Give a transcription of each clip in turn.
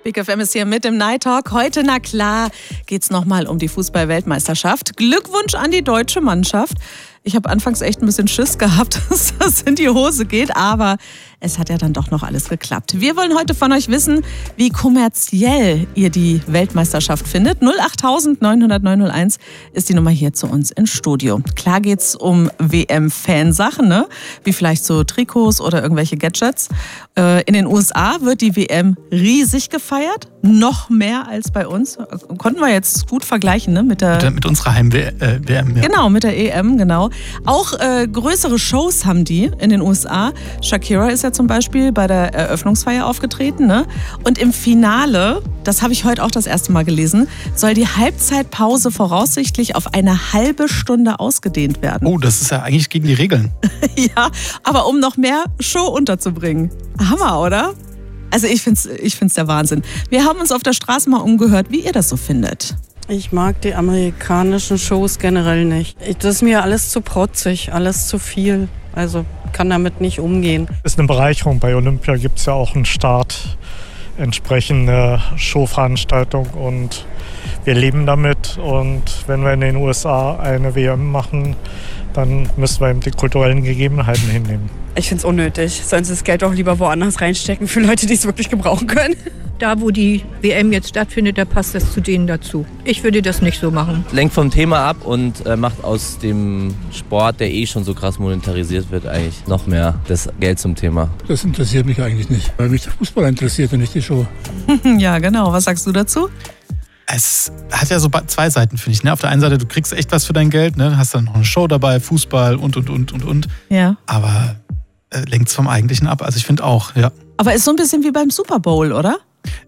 Big FM ist hier mit im Night Talk. Heute, na klar, geht's nochmal um die Fußball-Weltmeisterschaft. Glückwunsch an die deutsche Mannschaft. Ich habe anfangs echt ein bisschen Schiss gehabt, dass das in die Hose geht, aber es hat ja dann doch noch alles geklappt. Wir wollen heute von euch wissen, wie kommerziell ihr die Weltmeisterschaft findet. 08000 900 901 ist die Nummer hier zu uns ins Studio. Klar geht's um WM-Fansachen, ne? Wie vielleicht so Trikots oder irgendwelche Gadgets. In den USA wird die WM riesig gefeiert, noch mehr als bei uns. Konnten wir jetzt gut vergleichen, ne? Mit unserer Heim-WM. Ja. Genau, mit der EM, genau. Auch größere Shows haben die in den USA. Shakira ist ja zum Beispiel bei der Eröffnungsfeier aufgetreten, ne? Und im Finale, das habe ich heute auch das erste Mal gelesen, soll die Halbzeitpause voraussichtlich auf eine halbe Stunde ausgedehnt werden. Oh, das ist ja eigentlich gegen die Regeln. Ja, aber um noch mehr Show unterzubringen. Hammer, oder? Also ich find's der Wahnsinn. Wir haben uns auf der Straße mal umgehört, wie ihr das so findet. Ich mag die amerikanischen Shows generell nicht. Das ist mir alles zu protzig, alles zu viel. Also kann damit nicht umgehen. Ist eine Bereicherung. Bei Olympia gibt es ja auch einen Start, entsprechende Showveranstaltung und wir leben damit. Und wenn wir in den USA eine WM machen, dann müssen wir eben die kulturellen Gegebenheiten hinnehmen. Ich finde es unnötig. Sollen sie das Geld auch lieber woanders reinstecken für Leute, die es wirklich gebrauchen können. Da, wo die WM jetzt stattfindet, da passt das zu denen dazu. Ich würde das nicht so machen. Lenkt vom Thema ab und macht aus dem Sport, der schon so krass monetarisiert wird, eigentlich noch mehr das Geld zum Thema. Das interessiert mich eigentlich nicht, weil mich der Fußball interessiert und nicht die Show. Ja, genau. Was sagst du dazu? Es hat ja so zwei Seiten, finde ich. Ne? Auf der einen Seite, du kriegst echt was für dein Geld, ne? Hast dann noch eine Show dabei, Fußball und. Ja. Aber lenkt es vom Eigentlichen ab. Also ich finde auch, ja. Aber ist so ein bisschen wie beim Super Bowl, oder?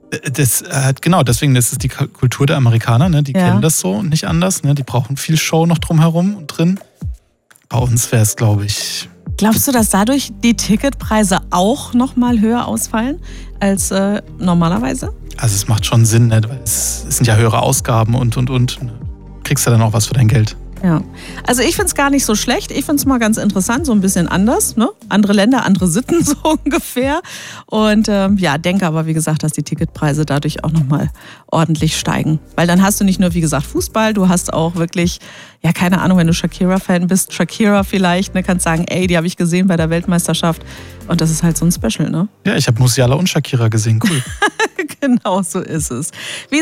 Genau, deswegen ist es die Kultur der Amerikaner, ne? Die kennen das so und nicht anders. Ne? Die brauchen viel Show noch drumherum und drin. Bei uns wäre es, glaube ich... Glaubst du, dass dadurch die Ticketpreise auch noch mal höher ausfallen als normalerweise? Also es macht schon Sinn, ne? Es sind ja höhere Ausgaben und. Kriegst du dann auch was für dein Geld. Ja, also ich finde es gar nicht so schlecht. Ich finde es mal ganz interessant, so ein bisschen anders, ne? Andere Länder, andere Sitten so ungefähr. Und denke aber, wie gesagt, dass die Ticketpreise dadurch auch nochmal ordentlich steigen. Weil dann hast du nicht nur, wie gesagt, Fußball, du hast auch wirklich, ja, keine Ahnung, wenn du Shakira-Fan bist, Shakira vielleicht, ne, kannst sagen, ey, die habe ich gesehen bei der Weltmeisterschaft. Und das ist halt so ein Special, ne? Ja, ich habe Musiala und Shakira gesehen, cool. Genau so ist es.